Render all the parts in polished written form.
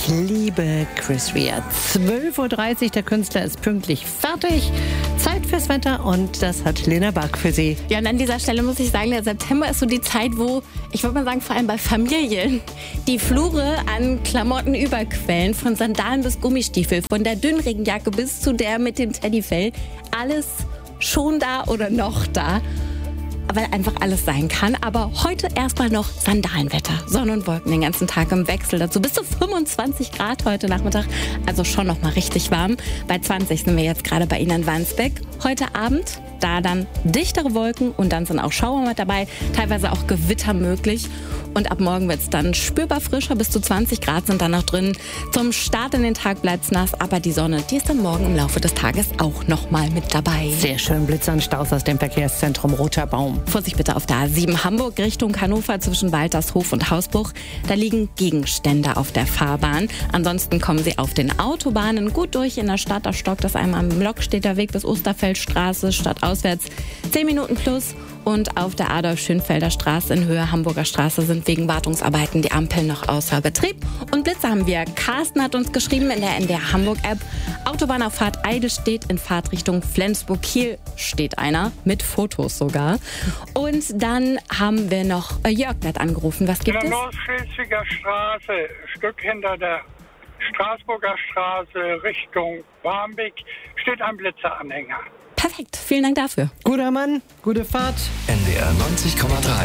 Ich liebe Chris Rea. 12.30 Uhr, der Künstler ist pünktlich fertig. Zeit fürs Wetter und das hat Lena Back für Sie. Ja, und an dieser Stelle muss ich sagen, der September ist so die Zeit, wo, ich würde mal sagen, vor allem bei Familien, die Flure an Klamotten überquellen. Von Sandalen bis Gummistiefel, von der dünnen Regenjacke bis zu der mit dem Teddyfell. Alles schon da oder noch da. Weil einfach alles sein kann. Aber heute erstmal noch Sandalenwetter. Sonne und Wolken den ganzen Tag im Wechsel. Dazu bis zu 25 Grad heute Nachmittag. Also schon noch mal richtig warm. Bei 20 sind wir jetzt gerade bei Ihnen in Wandsbek. Heute Abend, da dann dichtere Wolken und dann sind auch Schauer mit dabei. Teilweise auch Gewitter möglich. Und ab morgen wird es dann spürbar frischer. Bis zu 20 Grad sind dann noch drin. Zum Start in den Tag bleibt es nass. Aber die Sonne, die ist dann morgen im Laufe des Tages auch noch mal mit dabei. Sehr schön, Blitzer und Staus aus dem Verkehrszentrum Roter Baum. Vorsicht bitte auf der A7 Hamburg Richtung Hannover zwischen Waltershof und Hausbruch. Da liegen Gegenstände auf der Fahrbahn. Ansonsten kommen Sie auf den Autobahnen gut durch in der Stadt. Da stockt das einmal am Lokstedter Weg bis Osterfeldstraße, stadtauswärts 10 Minuten plus. Und auf der Adolf-Schönfelder Straße in Höhe Hamburger Straße sind wegen Wartungsarbeiten die Ampeln noch außer Betrieb. Und Blitzer haben wir. Carsten hat uns geschrieben in der NDR Hamburg-App. Autobahnauffahrt Eide steht in Fahrtrichtung Flensburg-Kiel. Steht einer, mit Fotos sogar. Und dann haben wir noch Jörg hat angerufen. Was gibt es? In der Nordschleswiger Straße, Stück hinter der Straßburger Straße Richtung Barmbek, steht ein Blitzeranhänger. Perfekt, vielen Dank dafür. Guter Mann, gute Fahrt. NDR 90,3.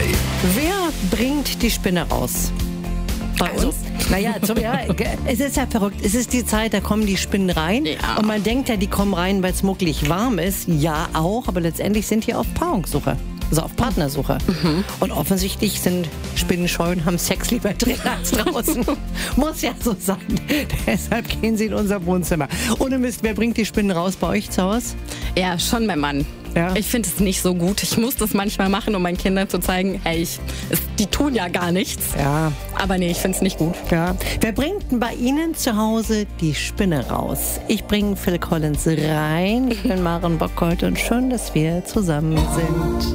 Wer bringt die Spinne raus? Bei uns? Naja, es ist ja verrückt. Es ist die Zeit, da kommen die Spinnen rein. Ja. Und man denkt ja, die kommen rein, weil es mucklig warm ist. Ja, auch. Aber letztendlich sind die auf Paarungssuche. Also auf Partnersuche. Und offensichtlich sind Spinnen scheu und haben Sex lieber drin als draußen. Muss ja so sein. Deshalb gehen sie in unser Wohnzimmer. Ohne Mist, wer bringt die Spinnen raus bei euch zu Hause? Ja, schon mein Mann. Ja. Ich finde es nicht so gut. Ich muss das manchmal machen, um meinen Kindern zu zeigen, hey, die tun ja gar nichts. Ja. Aber nee, ich finde es nicht gut. Ja. Wer bringt denn bei Ihnen zu Hause die Spinne raus? Ich bringe Phil Collins rein. Ich bin Maren Bockholt und schön, dass wir zusammen sind.